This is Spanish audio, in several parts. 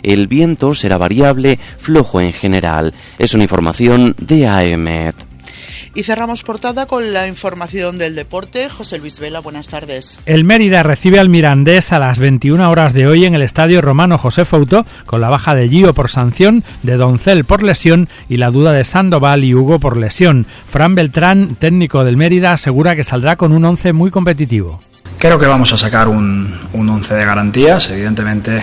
El viento será variable, flojo en general. Es una información de AEMET. Y cerramos portada con la información del deporte. José Luis Vela, buenas tardes. El Mérida recibe al Mirandés a las 21 horas de hoy en el Estadio Romano José Fouto, con la baja de Gio por sanción, de Doncel por lesión y la duda de Sandoval y Hugo por lesión. Fran Beltrán, técnico del Mérida, asegura que saldrá con un once muy competitivo. Creo que vamos a sacar un once de garantías, evidentemente.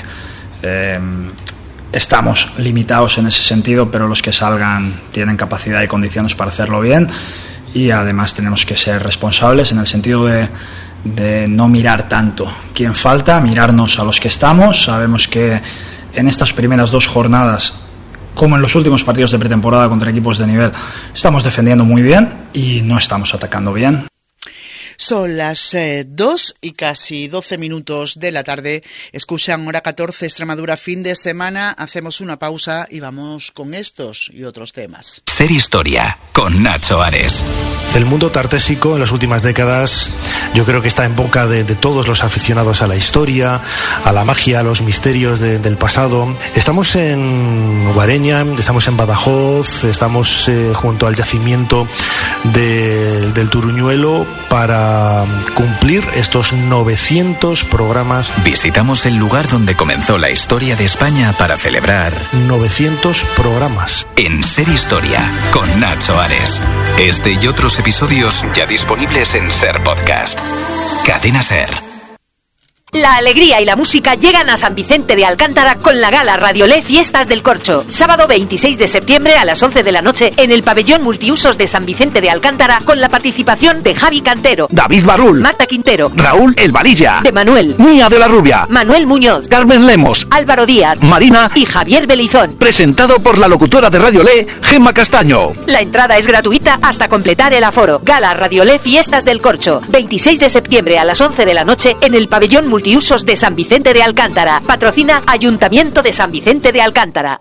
Estamos limitados en ese sentido, pero los que salgan tienen capacidad y condiciones para hacerlo bien, y además tenemos que ser responsables en el sentido de no mirar tanto quién falta, mirarnos a los que estamos. Sabemos que en estas primeras 2 jornadas, como en los últimos partidos de pretemporada contra equipos de nivel, estamos defendiendo muy bien y no estamos atacando bien. Son las 2 y casi 12 minutos de la tarde. Escuchan Hora 14, Extremadura, fin de semana. Hacemos una pausa y vamos con estos y otros temas. Ser Historia, con Nacho Ares. El mundo tartésico en las últimas décadas yo creo que está en boca de todos los aficionados a la historia, a la magia, a los misterios del pasado. Estamos en Guareña, estamos en Badajoz, estamos junto al yacimiento del Turuñuelo para cumplir estos 900 programas. Visitamos el lugar donde comenzó la historia de España para celebrar 900 programas. En Ser Historia, con Nacho Ares. Este y otros episodios ya disponibles en Ser Podcast. Cadena Ser. La alegría y la música llegan a San Vicente de Alcántara con la gala Radiolé Fiestas del Corcho. Sábado 26 de septiembre a las 11 de la noche en el pabellón multiusos de San Vicente de Alcántara, con la participación de Javi Cantero, David Barrul, Marta Quintero, Raúl El Valilla, de Manuel, Mía de la Rubia, Manuel Muñoz, Carmen Lemos, Álvaro Díaz, Marina y Javier Belizón. Presentado por la locutora de Radiolé, Gemma Castaño. La entrada es gratuita hasta completar el aforo. Gala Radiolé Fiestas del Corcho. 26 de septiembre a las 11 de la noche en el pabellón multiusos de San Vicente de Alcántara. Patrocina Ayuntamiento de San Vicente de Alcántara.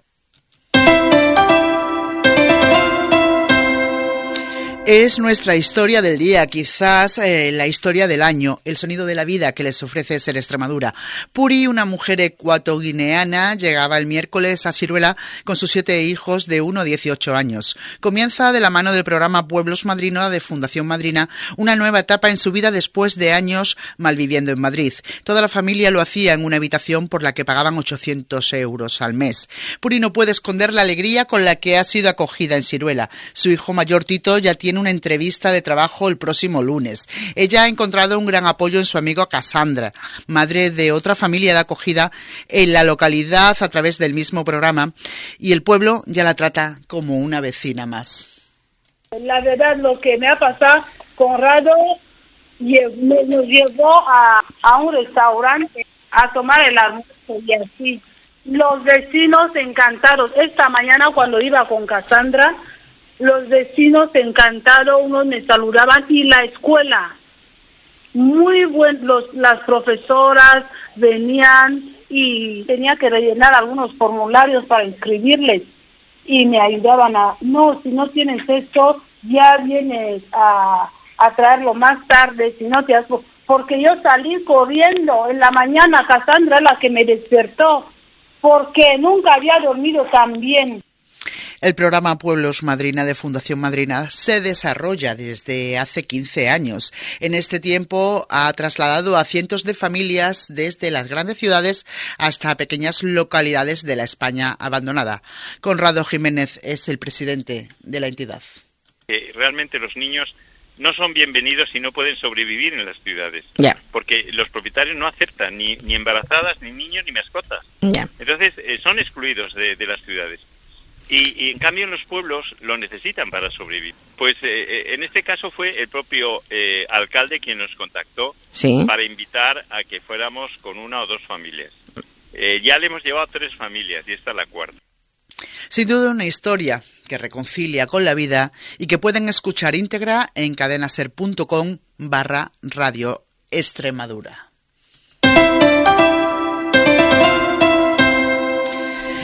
Es nuestra historia del día, quizás la historia del año, el sonido de la vida que les ofrece Ser Extremadura. Puri, una mujer ecuatoguineana, llegaba el miércoles a Siruela con sus 7 hijos de 1 a 18 años. Comienza de la mano del programa Pueblos Madrina de Fundación Madrina una nueva etapa en su vida después de años malviviendo en Madrid. Toda la familia lo hacía en una habitación por la que pagaban 800 euros al mes. Puri no puede esconder la alegría con la que ha sido acogida en Siruela. Su hijo mayor Tito ya tiene una entrevista de trabajo el próximo lunes. Ella ha encontrado un gran apoyo en su amigo Cassandra, madre de otra familia de acogida en la localidad a través del mismo programa, y el pueblo ya la trata como una vecina más. La verdad, lo que me ha pasado, Conrado nos llevó a un restaurante a tomar el almuerzo y así. Los vecinos encantados. Esta mañana cuando iba con Cassandra, los vecinos encantados, unos me saludaban, y la escuela, muy las profesoras venían y tenía que rellenar algunos formularios para inscribirles y me ayudaban si no tienes esto, ya vienes a traerlo más tarde, si no te has... Porque yo salí corriendo en la mañana, Cassandra la que me despertó, porque nunca había dormido tan bien. El programa Pueblos Madrina de Fundación Madrina se desarrolla desde hace 15 años. En este tiempo ha trasladado a cientos de familias desde las grandes ciudades hasta pequeñas localidades de la España abandonada. Conrado Jiménez es el presidente de la entidad. Realmente los niños no son bienvenidos y no pueden sobrevivir en las ciudades. Porque los propietarios no aceptan ni embarazadas, ni niños, ni mascotas. Entonces son excluidos de las ciudades. Y en cambio en los pueblos lo necesitan para sobrevivir. Pues en este caso fue el propio alcalde quien nos contactó para invitar a que fuéramos con 1 o 2 familias. Ya le hemos llevado 3 familias y esta es la 4ª. Sin duda una historia que reconcilia con la vida y que pueden escuchar íntegra en cadenaser.com/Radio Extremadura.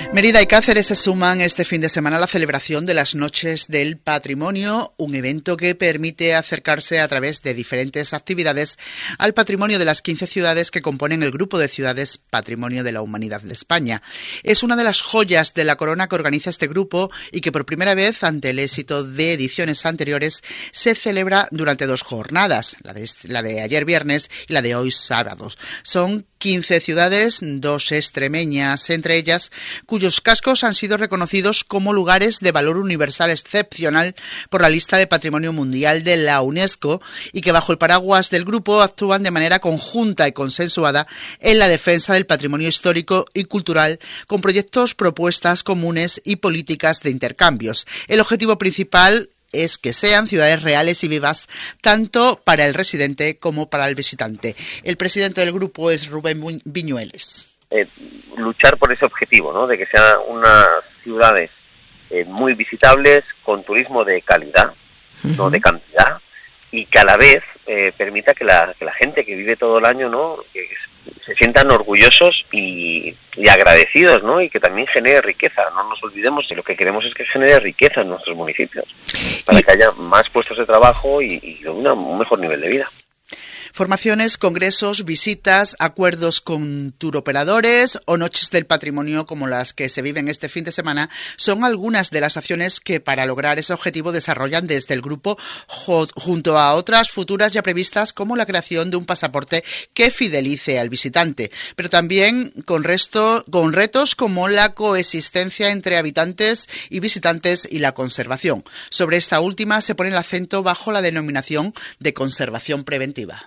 Mérida y Cáceres se suman este fin de semana a la celebración de las Noches del Patrimonio, un evento que permite acercarse a través de diferentes actividades al patrimonio de las 15 ciudades que componen el Grupo de Ciudades Patrimonio de la Humanidad de España. Es una de las joyas de la corona que organiza este grupo y que por primera vez, ante el éxito de ediciones anteriores, se celebra durante 2 jornadas, la de ayer viernes y la de hoy sábado. Son 15 ciudades, 2 extremeñas entre ellas, cuyos cascos han sido reconocidos como lugares de valor universal excepcional por la lista de Patrimonio Mundial de la UNESCO y que bajo el paraguas del grupo actúan de manera conjunta y consensuada en la defensa del patrimonio histórico y cultural con proyectos, propuestas comunes y políticas de intercambios. El objetivo principal es que sean ciudades reales y vivas, tanto para el residente como para el visitante. El presidente del grupo es Rubén Viñueles. Luchar por ese objetivo, ¿no? De que sean unas ciudades muy visitables, con turismo de calidad, no de cantidad, y que a la vez permita que la gente que vive todo el año, ¿no? Que se sientan orgullosos y agradecidos, ¿no? Y que también genere riqueza. No nos olvidemos que lo que queremos es que genere riqueza en nuestros municipios, para que haya más puestos de trabajo y un mejor nivel de vida. Formaciones, congresos, visitas, acuerdos con turoperadores o noches del patrimonio como las que se viven este fin de semana son algunas de las acciones que para lograr ese objetivo desarrollan desde el grupo junto a otras futuras ya previstas como la creación de un pasaporte que fidelice al visitante, pero también con retos como la coexistencia entre habitantes y visitantes y la conservación. Sobre esta última se pone el acento bajo la denominación de conservación preventiva.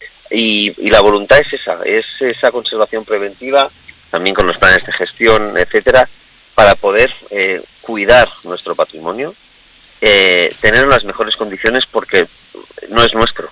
Y la voluntad es esa conservación preventiva, también con los planes de gestión, etcétera, para poder cuidar nuestro patrimonio, tener las mejores condiciones porque no es nuestro,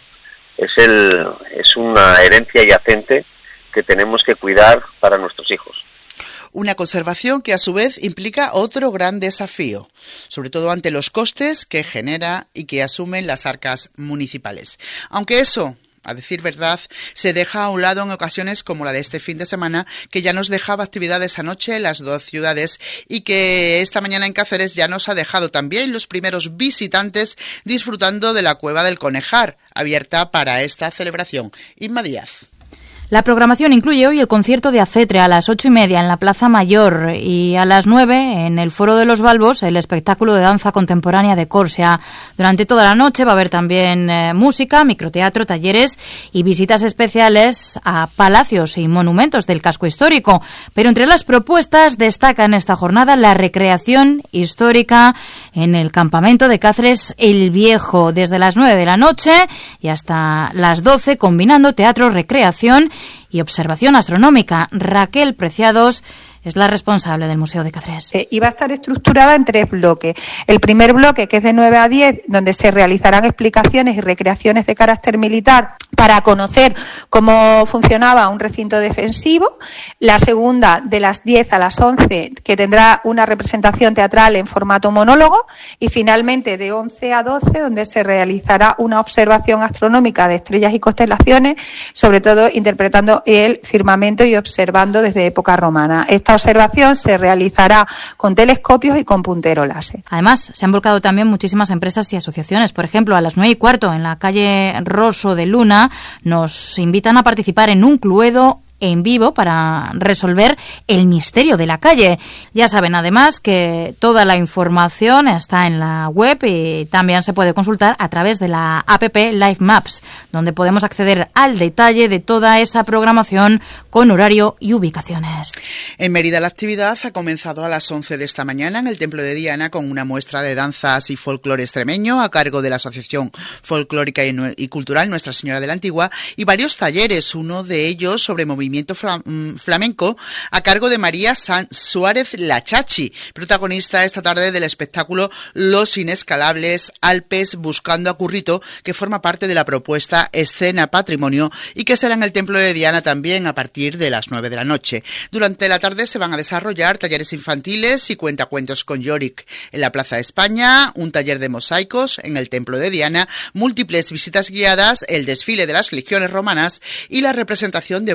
es una herencia yacente que tenemos que cuidar para nuestros hijos. Una conservación que a su vez implica otro gran desafío, sobre todo ante los costes que genera y que asumen las arcas municipales. Aunque eso, a decir verdad, se deja a un lado en ocasiones como la de este fin de semana, que ya nos dejaba actividades anoche en las 2 ciudades y que esta mañana en Cáceres ya nos ha dejado también los primeros visitantes disfrutando de la Cueva del Conejar, abierta para esta celebración. Inma Díaz. La programación incluye hoy el concierto de Acetre a las 8:30 en la Plaza Mayor y a las 9 en el Foro de los Balbos el espectáculo de danza contemporánea de Córcega. Durante toda la noche va a haber también música, microteatro, talleres y visitas especiales a palacios y monumentos del casco histórico. Pero entre las propuestas destaca en esta jornada la recreación histórica en el campamento de Cáceres el Viejo, desde las 9 de la noche y hasta las 12, combinando teatro, recreación y observación astronómica. Raquel Preciados es la responsable del Museo de Cáceres. Y va a estar estructurada en 3 bloques. El primer bloque, que es de 9 a 10, donde se realizarán explicaciones y recreaciones de carácter militar para conocer cómo funcionaba un recinto defensivo. La segunda, de las 10 a las 11, que tendrá una representación teatral en formato monólogo. Y finalmente, de 11 a 12, donde se realizará una observación astronómica de estrellas y constelaciones, sobre todo interpretando el firmamento y observando desde época romana. Esta observación se realizará con telescopios y con puntero láser. Además, se han volcado también muchísimas empresas y asociaciones. Por ejemplo, a las 9:15 en la calle Rosso de Luna nos invitan a participar en un cluedo en vivo para resolver el misterio de la calle. Ya saben además que toda la información está en la web y también se puede consultar a través de la app Live Maps, donde podemos acceder al detalle de toda esa programación con horario y ubicaciones. En Mérida la actividad ha comenzado a las 11 de esta mañana en el Templo de Diana con una muestra de danzas y folclore extremeño a cargo de la Asociación Folclórica y Cultural Nuestra Señora de la Antigua y varios talleres, uno de ellos sobre movimiento flamenco a cargo de María Suárez La Chachi, protagonista esta tarde del espectáculo Los Inescalables Alpes Buscando a Currito, que forma parte de la propuesta Escena Patrimonio y que será en el Templo de Diana también a partir de las 9 de la noche. Durante la tarde se van a desarrollar talleres infantiles y cuentacuentos con Yorick en la Plaza de España, un taller de mosaicos en el Templo de Diana, múltiples visitas guiadas, el desfile de las legiones romanas y la representación de varias estaciones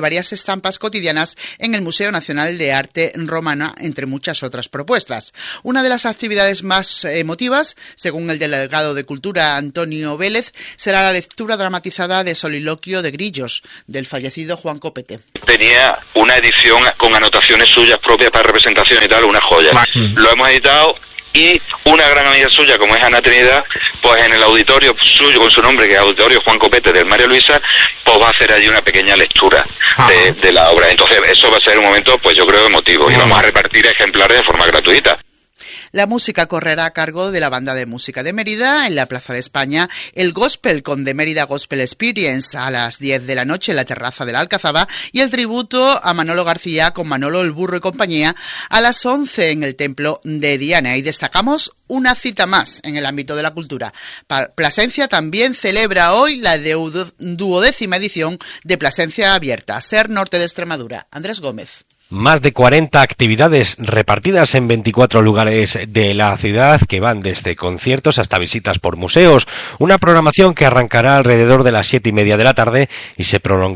estampas cotidianas en el Museo Nacional de Arte Romana, entre muchas otras propuestas. Una de las actividades más emotivas, según el delegado de Cultura Antonio Vélez, será la lectura dramatizada de Soliloquio de Grillos, del fallecido Juan Copete. Tenía una edición con anotaciones suyas propias para representación y tal, una joya. Lo hemos editado y una gran amiga suya, como es Ana Trinidad, pues en el auditorio suyo con su nombre, que es Auditorio Juan Copete del María Luisa, pues va a hacer allí una pequeña lectura de la obra. Entonces eso va a ser un momento, pues yo creo, emotivo, y vamos a repartir ejemplares de forma gratuita. La música correrá a cargo de la Banda de Música de Mérida. En la Plaza de España, el Gospel con The Mérida Gospel Experience a las 10 de la noche en la terraza de la Alcazaba, y el tributo a Manolo García con Manolo el Burro y compañía a las 11 en el Templo de Diana. Y destacamos una cita más en el ámbito de la cultura. Plasencia también celebra hoy la 12ª edición de Plasencia Abierta, Ser Norte de Extremadura. Andrés Gómez. Más de 40 actividades repartidas en 24 lugares de la ciudad, que van desde conciertos hasta visitas por museos. Una programación que arrancará alrededor de las 7:30 de la tarde y se prolongará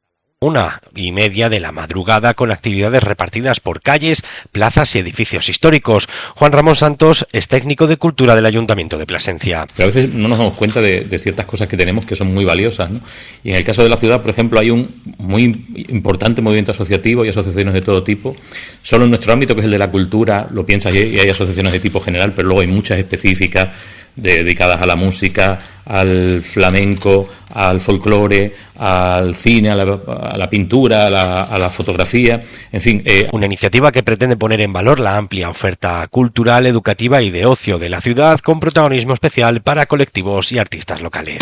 1:30 de la madrugada, con actividades repartidas por calles, plazas y edificios históricos. Juan Ramón Santos es técnico de cultura del Ayuntamiento de Plasencia. Pero a veces no nos damos cuenta de ciertas cosas que tenemos que son muy valiosas, ¿no? Y en el caso de la ciudad, por ejemplo, hay un muy importante movimiento asociativo y asociaciones de todo tipo. Solo en nuestro ámbito, que es el de la cultura, lo piensas y hay asociaciones de tipo general, pero luego hay muchas específicas dedicadas a la música, al flamenco, al folclore, al cine, a la pintura, a la fotografía, en fin. Una iniciativa que pretende poner en valor la amplia oferta cultural, educativa y de ocio de la ciudad, con protagonismo especial para colectivos y artistas locales.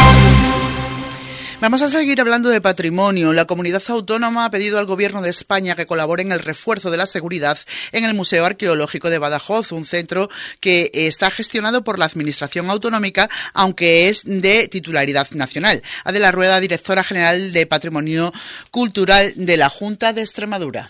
Vamos a seguir hablando de patrimonio. La comunidad autónoma ha pedido al Gobierno de España que colabore en el refuerzo de la seguridad en el Museo Arqueológico de Badajoz, un centro que está gestionado por la Administración autonómica, aunque es de titularidad nacional. Adela Rueda, directora general de Patrimonio Cultural de la Junta de Extremadura.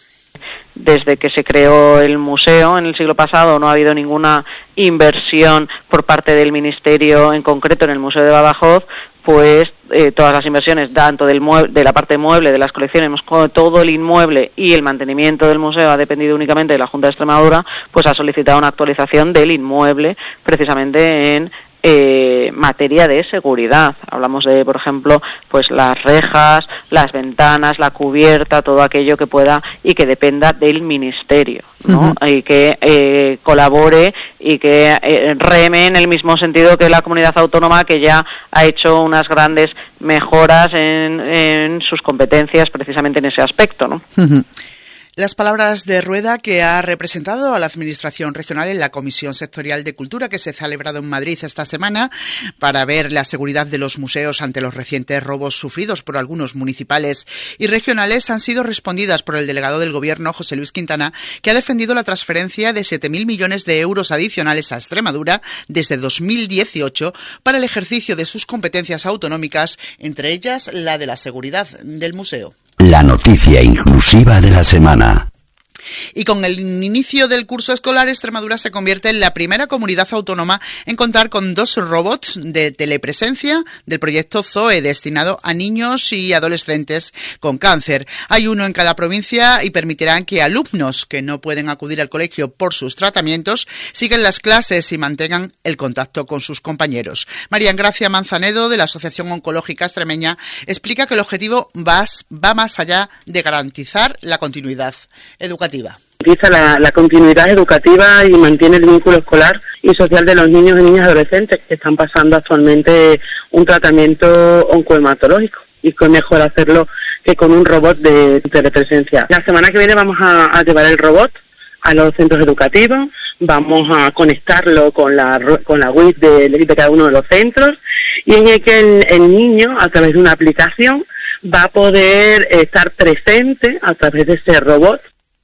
Desde que se creó el museo en el siglo pasado no ha habido ninguna inversión por parte del Ministerio, en concreto en el Museo de Badajoz, pues todas las inversiones, tanto de la parte mueble de las colecciones, como todo el inmueble y el mantenimiento del museo ha dependido únicamente de la Junta de Extremadura, pues ha solicitado una actualización del inmueble precisamente en materia de seguridad. Hablamos de, por ejemplo, pues las rejas, las ventanas, la cubierta, todo aquello que pueda y que dependa del ministerio, ¿no? Uh-huh. Y que colabore y que reme en el mismo sentido que la comunidad autónoma, que ya ha hecho unas grandes mejoras en sus competencias precisamente en ese aspecto, ¿no? Uh-huh. Las palabras de Rueda, que ha representado a la Administración regional en la Comisión Sectorial de Cultura, que se ha celebrado en Madrid esta semana para ver la seguridad de los museos ante los recientes robos sufridos por algunos municipales y regionales, han sido respondidas por el delegado del Gobierno, José Luis Quintana, que ha defendido la transferencia de 7.000 millones de euros adicionales a Extremadura desde 2018 para el ejercicio de sus competencias autonómicas, entre ellas la de la seguridad del museo. La noticia inclusiva de la semana. Y con el inicio del curso escolar, Extremadura se convierte en la primera comunidad autónoma en contar con 2 robots de telepresencia del proyecto ZOE, destinado a niños y adolescentes con cáncer. Hay uno en cada provincia y permitirán que alumnos que no pueden acudir al colegio por sus tratamientos sigan las clases y mantengan el contacto con sus compañeros. María Gracia Manzanedo, de la Asociación Oncológica Extremeña, explica que el objetivo va más allá de garantizar la continuidad educativa. Garantiza la continuidad educativa y mantiene el vínculo escolar y social de los niños y niñas adolescentes que están pasando actualmente un tratamiento oncohematológico, y con mejor hacerlo que con un robot de telepresencia. La semana que viene vamos a llevar el robot a los centros educativos, vamos a conectarlo con la web de cada uno de los centros, y en el que el niño, a través de una aplicación, va a poder estar presente a través de ese robot.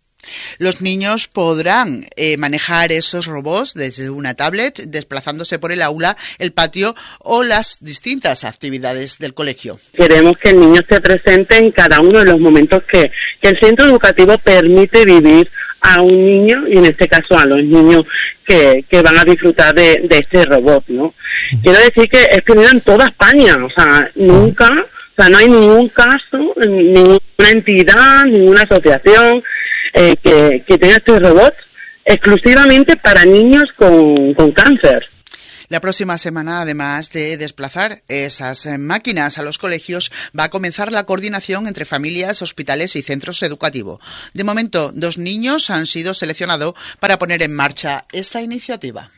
Los niños podrán manejar esos robots desde una tablet, desplazándose por el aula, el patio o las distintas actividades del colegio. Queremos que el niño esté presente en cada uno de los momentos que el centro educativo permite vivir a un niño, y en este caso a los niños que van a disfrutar de este robot, ¿no? Quiero decir que es pionero en toda España, o sea, nunca O sea, no hay ningún caso, ninguna entidad, ninguna asociación que tenga estos robots exclusivamente para niños con cáncer. La próxima semana, además de desplazar esas máquinas a los colegios, va a comenzar la coordinación entre familias, hospitales y centros educativos. De momento, 2 niños han sido seleccionados para poner en marcha esta iniciativa.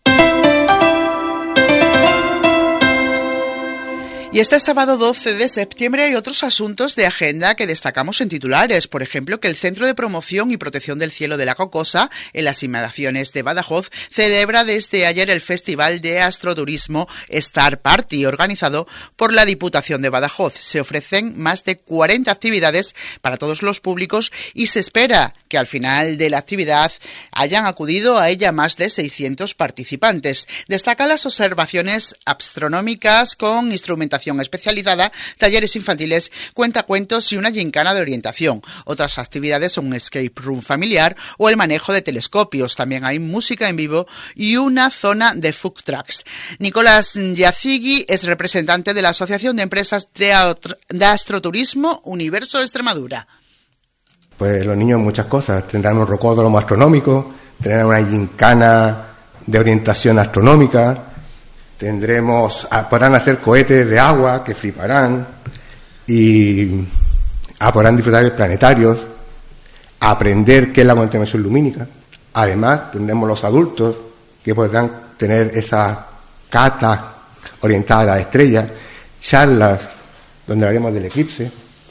Y este sábado 12 de septiembre hay otros asuntos de agenda que destacamos en titulares. Por ejemplo, que el Centro de Promoción y Protección del Cielo de la Cocosa, en las inmediaciones de Badajoz, celebra desde ayer el Festival de Astroturismo Star Party, organizado por la Diputación de Badajoz. Se ofrecen más de 40 actividades para todos los públicos y se espera que al final de la actividad hayan acudido a ella más de 600 participantes. Destacan las observaciones astronómicas con instrumentación especializada, talleres infantiles, cuentacuentos y una gincana de orientación. Otras actividades son un escape room familiar o el manejo de telescopios. También hay música en vivo y una zona de food trucks. Nicolás Yacigui es representante de la Asociación de Empresas de Astroturismo Universo Extremadura. Pues los niños muchas cosas, tendrán un rocódromo astronómico, tendrán una gincana de orientación astronómica, podrán hacer cohetes de agua que fliparán y podrán disfrutar de planetarios, aprender qué es la contaminación lumínica. Además, tendremos los adultos que podrán tener esas catas orientadas a las estrellas, charlas donde hablaremos del eclipse.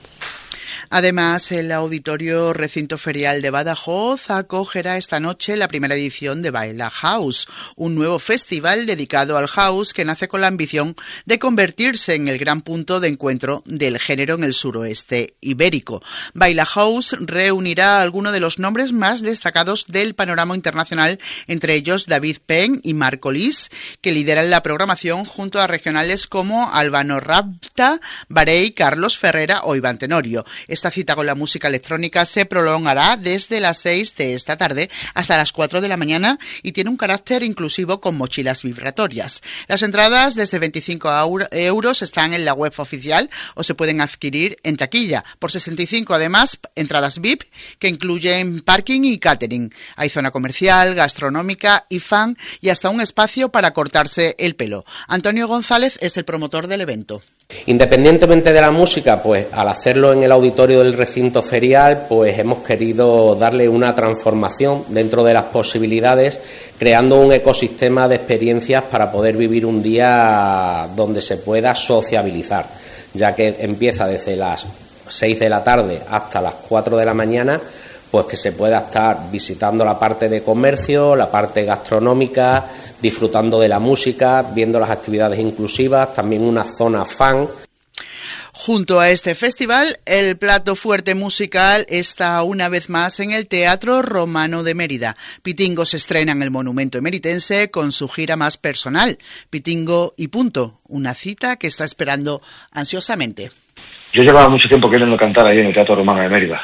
Además, el Auditorio Recinto Ferial de Badajoz acogerá esta noche la primera edición de Baila House, un nuevo festival dedicado al house que nace con la ambición de convertirse en el gran punto de encuentro del género en el suroeste ibérico. Baila House reunirá a algunos de los nombres más destacados del panorama internacional, entre ellos David Penn y Marco Lis, que lideran la programación junto a regionales como Albano Rapta, Barey, Carlos Ferrera o Iván Tenorio. Esta cita con la música electrónica se prolongará desde las 6 de esta tarde hasta las 4 de la mañana y tiene un carácter inclusivo con mochilas vibratorias. Las entradas desde 25 euros están en la web oficial o se pueden adquirir en taquilla. Por 65, además, entradas VIP que incluyen parking y catering. Hay zona comercial, gastronómica y fan y hasta un espacio para cortarse el pelo. Antonio González es el promotor del evento. Independientemente de la música, pues al hacerlo en el auditorio del recinto ferial, pues hemos querido darle una transformación dentro de las posibilidades, creando un ecosistema de experiencias para poder vivir un día donde se pueda sociabilizar, ya que empieza desde las 6 de la tarde hasta las 4 de la mañana, pues que se pueda estar visitando la parte de comercio, la parte gastronómica, disfrutando de la música, viendo las actividades inclusivas, también una zona fan. Junto a este festival, el plato fuerte musical está una vez más en el Teatro Romano de Mérida. Pitingo se estrena en el Monumento Emeritense con su gira más personal, Pitingo y punto, una cita que está esperando ansiosamente. Yo llevaba mucho tiempo queriendo cantar ahí en el Teatro Romano de Mérida.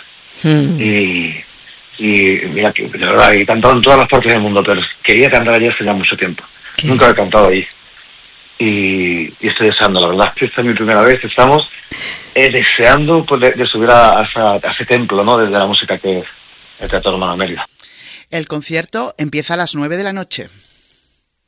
Y mira, que de verdad he cantado en todas las partes del mundo, pero quería cantar allí hace ya mucho tiempo. Nunca he cantado allí y estoy deseando, la verdad. Esta es mi primera vez, estamos deseando pues, de subir a ese templo, ¿no?, desde la música que es el Teatro Romano de Mérida. El concierto empieza a las 9 de la noche.